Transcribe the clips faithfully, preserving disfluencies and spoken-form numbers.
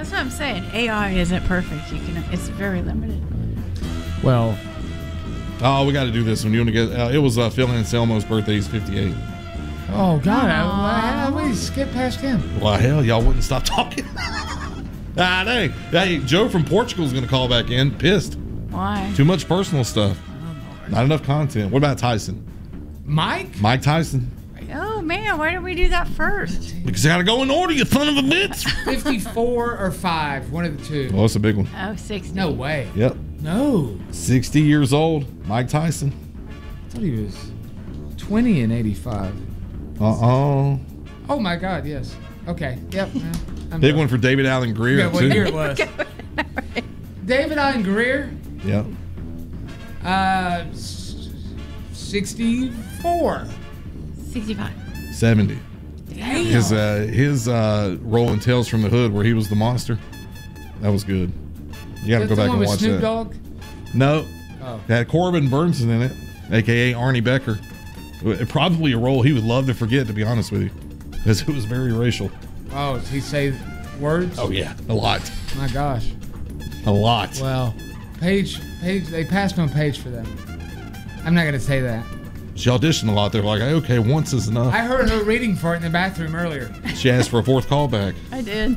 That's what I'm saying. A I isn't perfect. You can. It's very limited. Well. Oh, we got to do this one. You want to get? Uh, it was uh, Phil Anselmo's birthday. He's fifty-eight. Oh God! I, I, we skip past him. Well, hell, y'all wouldn't stop talking. ah, dang. Hey, Joe from Portugal is going to call back in. Pissed. Why? Too much personal stuff. Oh, Not enough content. What about Tyson? Mike? Mike Tyson. Oh man, why did we do that first? Because I got to go in order, you son of a bitch. fifty-four or five, one of the two. Oh, it's a big one. Oh, sixty. No way. Yep. No. sixty years old. Mike Tyson. I thought he was twenty and eighty-five. Uh-oh. Oh my God, yes. Okay. Yep. Yeah, I'm Big done. one for David Allen Greer. Yeah, what too. year it was. David Allen Greer. Yep. Uh, s- sixty-four. sixty-five. seventy. Damn. His uh, his uh, role in Tales from the Hood, where he was the monster, that was good. You got to go That's the back one and with watch Snoop that. Dogg? No, Oh. it had Corbin Burnson in it, aka Arnie Becker. It- Probably a role he would love to forget, to be honest with you, because it was very racial. Oh, did he say words? Oh yeah, a lot, My gosh. a lot. Well, Paige, Paige, they passed on Paige for that. I'm not going to say that. She auditioned a lot. They're like, okay, once is enough. I heard her reading for it in the bathroom earlier. She asked for a fourth callback. I did.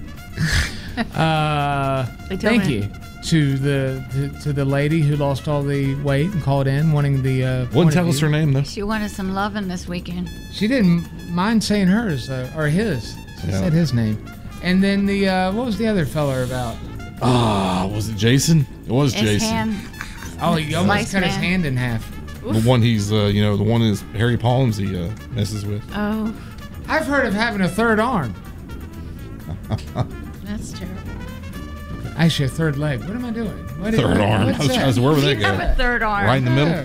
Uh, They told thank me. you to the to, to the lady who lost all the weight and called in wanting the. Uh, point Wouldn't of tell us view. her name though. She wanted some loving this weekend. She didn't mind saying hers uh, or his. She Yeah. said his name. And then the uh, what was the other fella about? Ah, was it Jason? It was His Jason. hand. Oh, he almost Slice cut his man. hand in half. The one he's, uh, you know, the one is Harry Palms he uh, messes with. Oh, I've heard of having a third arm. that's terrible. Actually, a third leg. What am I doing? What is- Third arm. what's I was trying to that? say, where would that You have go? a third arm. Right in the middle?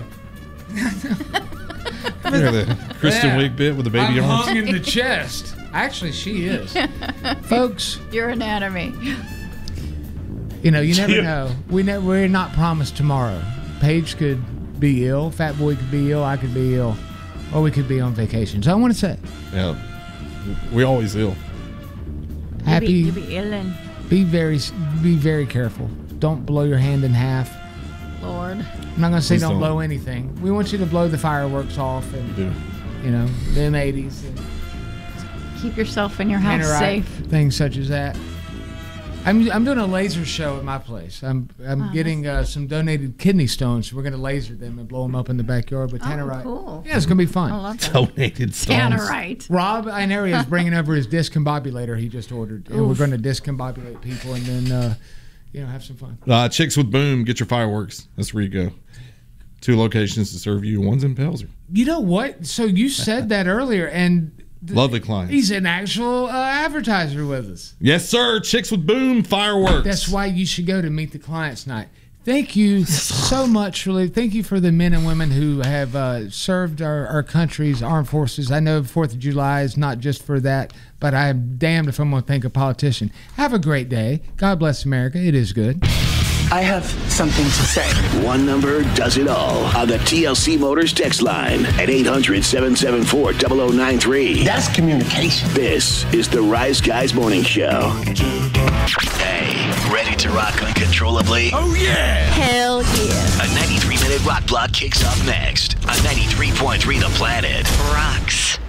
There, the Kristen Yeah. Wiig bit with the baby I'm arms. hung in the chest. Actually, she is. Folks, Your anatomy. you know, you never Yeah. know. We ne- we're not promised tomorrow. Paige could be ill. Fat Boy could be ill. I could be ill. Or we could be on vacation. So I want to say, Yeah, we always ill. happy. You be, you be illin', Be very, be very careful. Don't blow your hand in half. Lord. I'm not gonna say Please don't, don't. blow anything. We want you to blow the fireworks off and Do. you know them eighties and Keep yourself in your house Tannerite, safe. things such as that. I'm I'm doing a laser show at my place. I'm I'm Oh, getting uh, some donated kidney stones. We're gonna laser them and blow them up in the backyard with Oh, Tannerite. cool. Yeah, it's gonna be fun. I love that. Donated stones. Tannerite. Rob Inaria is bringing over his discombobulator he just ordered, and we're Oof. going to discombobulate people and then, uh, you know, have some fun. Uh, Chicks with Boom, get your fireworks. That's where you go. Two locations to serve you. One's in Pelzer. You know what? So you said that earlier, and th- Lovely clients. he's an actual uh, advertiser with us. Yes, sir. Chicks with Boom, fireworks. That's why you should go to Meet the Clients Night. Thank you so much, really. Thank you for the men and women who have uh, served our, our country's armed forces. I know fourth of July is not just for that, but I'm damned if I'm going to thank a politician. Have a great day. God bless America. It is good. I have something to say. One number does it all on the T L C Motors text line at eight hundred, seven seven four, zero zero nine three. That's communication. This is the Rise Guys Morning Show. Hey, ready to rock uncontrollably? Oh, yeah. Hell yeah. A ninety-three minute rock block kicks off next on ninety-three point three The Planet. Rocks.